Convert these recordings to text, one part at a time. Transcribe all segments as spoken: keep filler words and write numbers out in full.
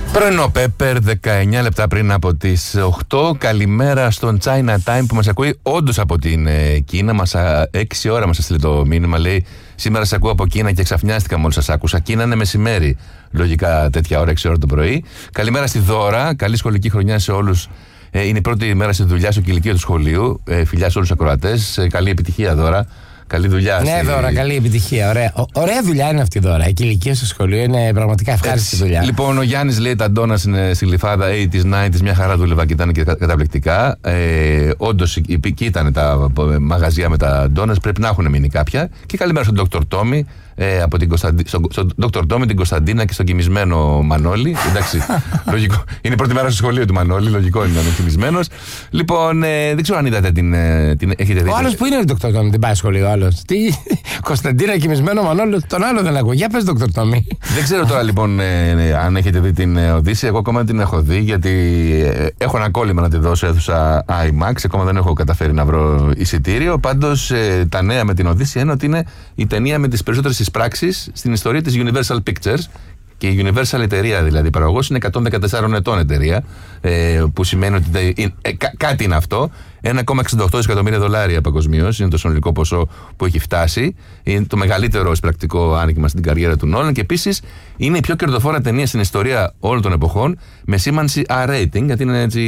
Πρωινό Πέπερ, δεκαεννιά λεπτά πριν από τις οκτώ. Καλημέρα στον China Time που μας ακούει όντως από την ε, Κίνα. Μας, α, έξι ώρα μας έστειλε το μήνυμα. Λέει: σήμερα σας ακούω από Κίνα και ξαφνιάστηκα μόλις σας άκουσα. Κίνα είναι μεσημέρι. Λογικά τέτοια ώρα, έξι ώρα το πρωί. Καλημέρα στη Δώρα. Καλή σχολική χρονιά σε όλους. Ε, είναι η πρώτη μέρα στη δουλειά στο κηλικείο του σχολείου. Ε, φιλιά σε όλους τους ακροατές. Ε, καλή επιτυχία, Δώρα. Καλή δουλειά. Ναι, στη... Δώρα, καλή επιτυχία. Ωραία, Ο, ωραία δουλειά είναι αυτή η Δώρα. Η κηλικία στο σχολείο είναι πραγματικά ευχάριστη δουλειά. Λοιπόν, ο Γιάννης λέει: τα ντόνας είναι στη Γλυφάδα ογδόντα, ενενήντα, μια χαρά δούλευα και ήταν και καταπληκτικά. Ε, όντως, εκεί ήταν τα μαγαζιά με τα ντόνας. Πρέπει να έχουν μείνει κάποια. Και καλημέρα στον Δόκτωρ Τόμι. Ε, από την Κωνσταντι... στον, στον Δόκτωρ Τόμι, την Κωνσταντίνα και στον κοιμισμένο Μανώλη. Εντάξει, λογικό. Είναι η πρώτη μέρα στο σχολείο του Μανώλη, λογικό είναι να είναι κοιμισμένος. Λοιπόν, ε, δεν ξέρω αν είδατε την. την έχετε δει. Ο άλλος που είναι ο Δόκτωρ Τόμι, δεν πάει σχολείο, ο άλλος. Τι, Κωνσταντίνα, κοιμισμένο Μανώλη, τον άλλο δεν ακούω. Για πες, Δόκτωρ Τόμι. Δεν ξέρω τώρα λοιπόν ε, αν έχετε δει την ε, Οδύσσεια. Εγώ ακόμα δεν την έχω δει, γιατί ε, έχω ένα κόλλημα να τη δώσω αίθουσα IMAX. Ακόμα δεν έχω καταφέρει να βρω εισιτήριο. Πάντως ε, τα νέα με την Οδύσσεια είναι ότι είναι η ταινία με τις περισσότερες πράξεις στην ιστορία της Universal Pictures. Και η Universal εταιρεία, δηλαδή παραγωγός, είναι εκατόν δεκατέσσερα ετών εταιρεία, ε, που σημαίνει ότι ε, ε, κά, κάτι είναι αυτό. ένα κόμμα εξήντα οκτώ δισεκατομμύρια δολάρια παγκοσμίως είναι το συνολικό ποσό που έχει φτάσει. Είναι το μεγαλύτερο εισπρακτικό άνοιγμα στην καριέρα του Νόλαν και επίσης είναι η πιο κερδοφόρα ταινία στην ιστορία όλων των εποχών με σήμανση αρ rating, γιατί είναι έτσι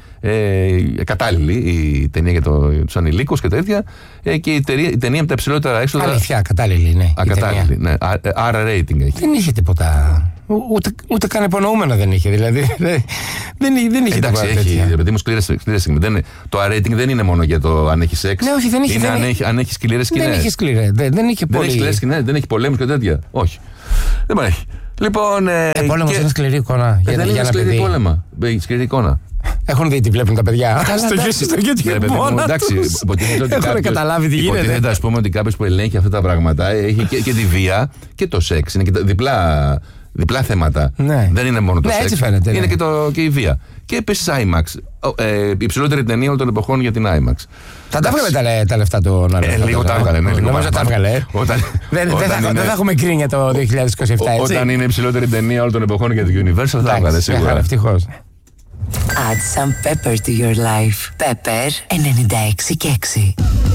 ε, κατάλληλη η ταινία για το, τους ανηλίκους και τέτοια. Ε, και η ταινία, η ταινία με τα υψηλότερα έξοδα. Αλήθεια, κατάλληλη, ναι. Ακατάλληλη, ναι. αρ rating έχει. Δεν είχε τίποτα. Ούτε, ούτε καν υπονοούμενα δεν είχε, δηλαδή. Δεν, δεν είχε Εντάξει, τίποτα έχει, τέτοια. παιδί μου, σκληρές σκηνές. Το αρ rating δεν είναι μόνο για το αν έχει σεξ. Ναι, όχι, δεν είχε. Είναι δεν αν, έχει, αν έχει σκληρές σκηνές. Δεν είχε σκληρές. Δεν, δεν είχε δεν πολύ. έχει σκληρές σκηνές, δεν έχει πολέμους και τέτοια. Όχι. Δεν έχει. Λοιπόν. Ε, ε, πόλεμος και... είναι σκληρή εικόνα. Ε, δεν είναι σκληρή πόλεμα. Σκληρή εικόνα. Έχουν δει τι βλέπουν τα παιδιά. Στο YouTube μόνο. Εντάξει, έχουν καταλάβει τι γίνεται. Υποτίθεται, ας πούμε, ότι κάποιος που ελέγχει αυτά τα πράγματα έχει και, και τη βία και το σεξ. Είναι και τα διπλά, διπλά θέματα. Ναι. Δεν είναι μόνο το ναι, σεξ. Έτσι φαίνεται, είναι ναι. και, το, και η βία. Και επίσης IMAX. Ε, η υψηλότερη ταινία όλων των εποχών για την IMAX. Θα τα βγάλε τα, τα λεφτά του Νόλαν. Ε, λίγο τα έβγαλε, ναι. Νομίζω τα έβγαλε. Δεν θα έχουμε κρίνει το δύο χιλιάδες είκοσι επτά, έτσι. Όταν είναι η υψηλότερη ταινία όλων των εποχών για την Universal, θα έβγαλε σίγουρα. Ευτυχώς. Add some pepper to your life. Pepper ενενήντα έξι και έξι.